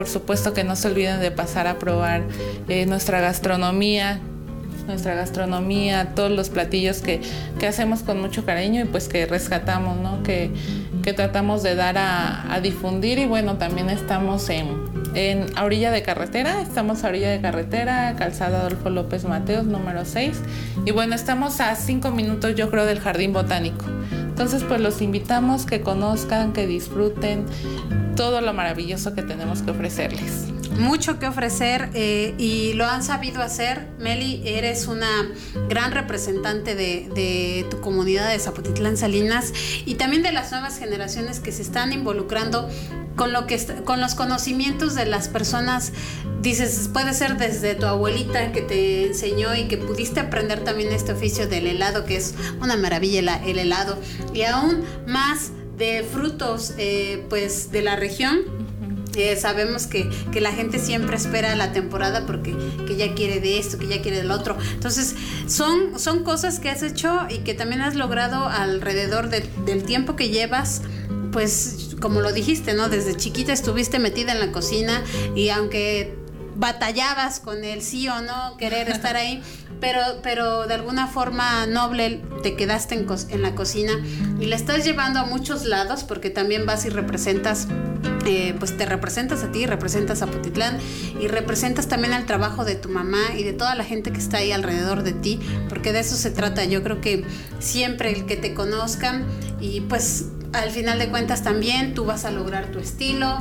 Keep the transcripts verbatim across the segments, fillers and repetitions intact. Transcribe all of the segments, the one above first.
Por supuesto que no se olviden de pasar a probar eh, nuestra gastronomía, nuestra gastronomía, todos los platillos que, que hacemos con mucho cariño y pues que rescatamos, ¿no? Que, que tratamos de dar a, a difundir. Y bueno, también estamos en, en a orilla de carretera, estamos a orilla de carretera, Calzada Adolfo López Mateos, número seis. Y bueno, estamos a cinco minutos, yo creo, del Jardín Botánico. Entonces, pues los invitamos que conozcan, que disfruten todo lo maravilloso que tenemos que ofrecerles. Mucho que ofrecer eh, y lo han sabido hacer. Meli, eres una gran representante de, de tu comunidad de Zapotitlán Salinas y también de las nuevas generaciones que se están involucrando con lo que con los conocimientos de las personas. Dices, puede ser desde tu abuelita que te enseñó y que pudiste aprender también este oficio del helado, que es una maravilla el helado, y aún más de frutos eh, pues de la región. Eh, sabemos que, que la gente siempre espera la temporada porque que ya quiere de esto, que ya quiere del otro. Entonces son, son cosas que has hecho y que también has logrado alrededor de, del tiempo que llevas. Pues como lo dijiste, ¿no? Desde chiquita estuviste metida en la cocina y aunque batallabas con el sí o no querer estar ahí, pero, pero de alguna forma noble te quedaste en, co- en la cocina y la estás llevando a muchos lados porque también vas y representas, eh, pues te representas a ti, representas a Zapotitlán y representas también al trabajo de tu mamá y de toda la gente que está ahí alrededor de ti, porque de eso se trata. Yo creo que siempre el que te conozcan y pues al final de cuentas también tú vas a lograr tu estilo,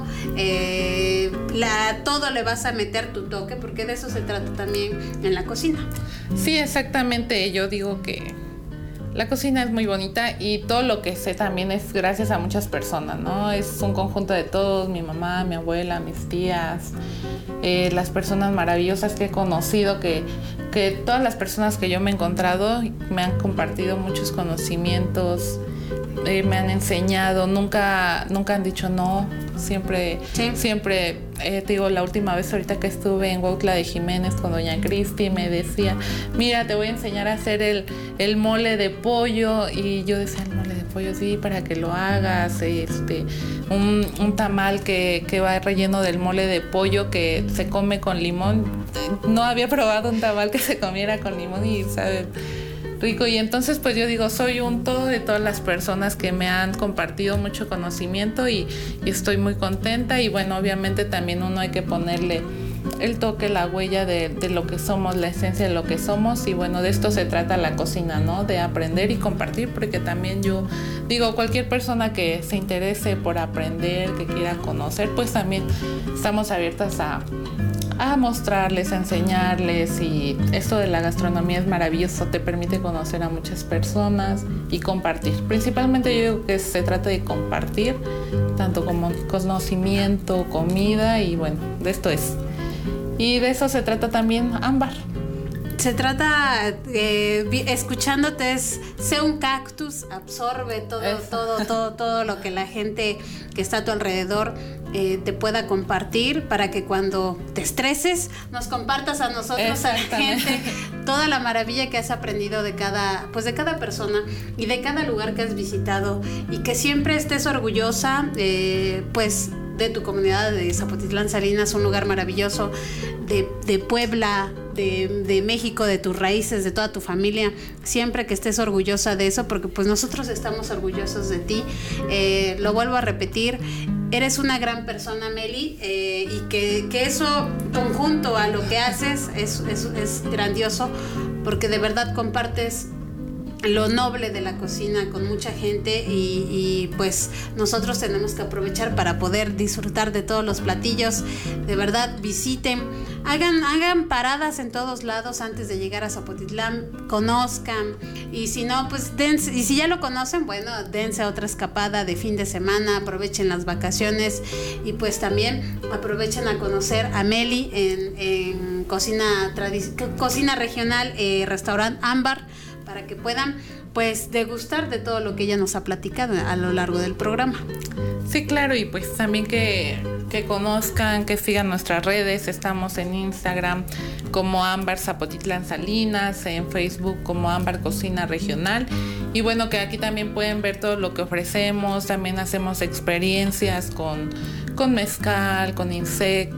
eh, la, todo le vas a meter tu toque, porque de eso se trata también en la cocina. Sí, exactamente. Yo digo que la cocina es muy bonita y todo lo que sé también es gracias a muchas personas, ¿no? Es un conjunto de todos, mi mamá, mi abuela, mis tías, eh, las personas maravillosas que he conocido, que, que todas las personas que yo me he encontrado me han compartido muchos conocimientos. Eh, me han enseñado, nunca, nunca han dicho no, siempre, sí. siempre, eh, te digo, la última vez ahorita que estuve en Huautla de Jiménez con doña Cristi, me decía, mira, te voy a enseñar a hacer el, el mole de pollo, y yo decía, el mole de pollo, sí, para que lo hagas, este, un, un tamal que, que va relleno del mole de pollo que se come con limón. No había probado un tamal que se comiera con limón y sabe rico. Y entonces pues yo digo, soy un todo de todas las personas que me han compartido mucho conocimiento y, y estoy muy contenta. Y bueno, obviamente también uno hay que ponerle el toque, la huella de, de lo que somos, la esencia de lo que somos. Y bueno, de esto se trata la cocina, ¿no? De aprender y compartir, porque también yo digo, cualquier persona que se interese por aprender, que quiera conocer, pues también estamos abiertas a a mostrarles, a enseñarles. Y esto de la gastronomía es maravilloso, te permite conocer a muchas personas y compartir. Principalmente yo digo que se trata de compartir, tanto como conocimiento, comida, y bueno, de esto es. Y de eso se trata también Ámbar. Se trata, eh, escuchándote, es, sé un cactus, absorbe todo, Eso. todo, todo, todo lo que la gente que está a tu alrededor eh, te pueda compartir, para que cuando te estreses nos compartas a nosotros, a la gente, toda la maravilla que has aprendido de cada, pues de cada persona y de cada lugar que has visitado, y que siempre estés orgullosa, eh, pues de tu comunidad de Zapotitlán Salinas, un lugar maravilloso, de, de Puebla, de, de México, de tus raíces, de toda tu familia. Siempre que estés orgullosa de eso, porque pues nosotros estamos orgullosos de ti. Eh, lo vuelvo a repetir, eres una gran persona, Meli, eh, y que, que eso conjunto a lo que haces es, es, es grandioso, porque de verdad compartes lo noble de la cocina con mucha gente, y, y pues nosotros tenemos que aprovechar para poder disfrutar de todos los platillos. De verdad, visiten, hagan, hagan paradas en todos lados antes de llegar a Zapotitlán, conozcan, y si no, pues dense, y si ya lo conocen, bueno, dense otra escapada de fin de semana, aprovechen las vacaciones, y pues también aprovechen a conocer a Meli en, en cocina, tradic- cocina regional, eh, restaurante Ámbar, para que puedan pues degustar de todo lo que ella nos ha platicado a lo largo del programa. Sí, claro, y pues también que, que conozcan, que sigan nuestras redes. Estamos en Instagram como Ámbar Zapotitlán Salinas, en Facebook como Ámbar Cocina Regional. Y bueno, que aquí también pueden ver todo lo que ofrecemos. También hacemos experiencias con, con mezcal, con insectos,